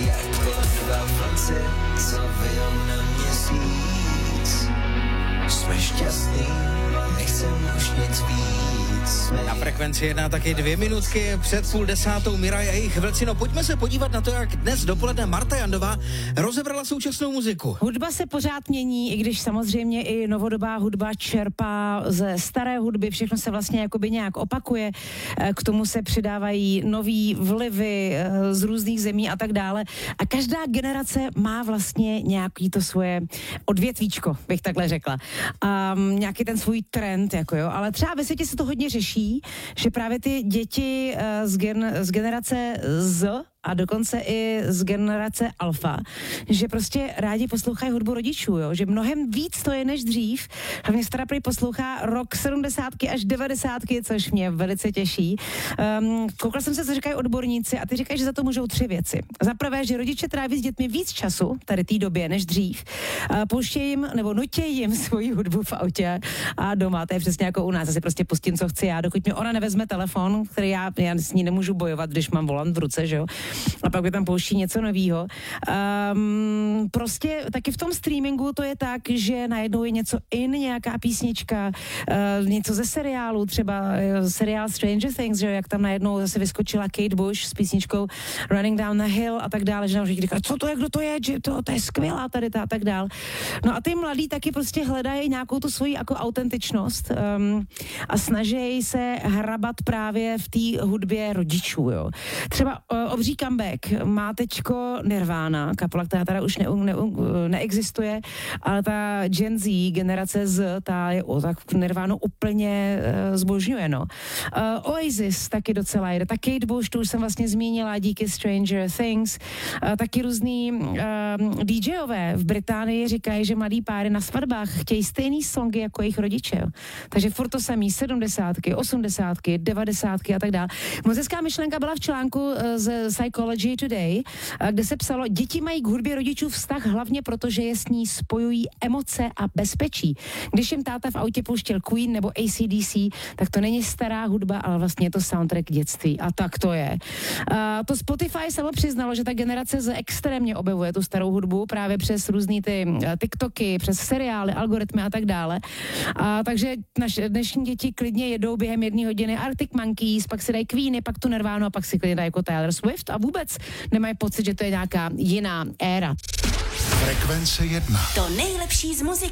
jako dva vlci, co vyjou na měsíc. Jsme šťastný, nechcem už nic víc. Na Frekvenci 1 taky 2 minutky před 9:30 Miraj a jejich vlci. No pojďme se podívat na to, jak dnes dopoledne Marta Jandová rozebrala současnou muziku. Hudba se pořád mění, i když samozřejmě i novodobá hudba čerpá ze staré hudby, všechno se vlastně jakoby nějak opakuje, k tomu se přidávají nový vlivy z různých zemí a tak dále. A každá generace má vlastně nějaký to svoje odvětvíčko, bych takhle řekla. A nějaký ten svůj trend, jako jo. Ale třeba ve světě se to hodně řeší, že právě ty děti z generace Z a dokonce i z generace alfa, že prostě rádi poslouchají hudbu rodičů, jo? Že mnohem víc to je než dřív. Hlavně stará prý poslouchá rok 70 až 90, což mě velice těší. Koukala jsem se, co říkají odborníci a ty říkají, že za to můžou 3 věci. Za prvé, že rodiče tráví s dětmi víc času, tady té době, než dřív. Pouštějí jim nebo nutějí jim svoji hudbu v autě a doma, to je přesně jako u nás, asi prostě pustím, co chci já, dokud mi ona nevezme telefon, který já s ní nemůžu bojovat, když mám volant v ruce, že jo. A pak by tam pouští něco novýho. Prostě taky v tom streamingu to je tak, že najednou je něco nějaká písnička, něco ze seriálu, třeba seriál Stranger Things, že jak tam najednou zase vyskočila Kate Bush s písničkou Running Down the Hill a tak dále, že nám všichni říkají, co to je, kdo to je, že to je skvělá tady ta a tak dále. No a ty mladí taky prostě hledají nějakou tu svoji jako autentičnost a snaží se hrabat právě v té hudbě rodičů, jo. Třeba obří comeback má teďko Nirvana, kapela, která teda už neexistuje, ale ta Gen Z, generace Z, ta je tak Nirvánu úplně zbožňuje, no. Oasis taky docela jde, ta Kate Bush, tu už jsem vlastně zmínila díky Stranger Things, taky různý DJové v Británii říkají, že mladý páry na svatbách chtějí stejný songy jako jejich rodiče, jo. Takže furt to samý, 70, 80, 90 a tak dále. Moc hezká myšlenka byla v článku z Psychology Today, kde se psalo, děti mají k hudbě rodičů vztah hlavně proto, že je s ní spojují emoce a bezpečí. Když jim táta v autě pouštěl Queen nebo AC/DC, tak to není stará hudba, ale vlastně je to soundtrack dětství. A tak to je. To Spotify samo přiznalo, že ta generace z extrémně objevuje tu starou hudbu právě přes různý ty TikToky, přes seriály, algoritmy a tak dále. Takže naše dnešní děti klidně jedou během 1 hodiny Arctic Monkeys, pak si dají Queeny, pak tu Nirvánu a pak si klidně dají jako Taylor Swift a vůbec nemají pocit, že to je nějaká jiná éra. Frekvence 1. To nejlepší z muziky.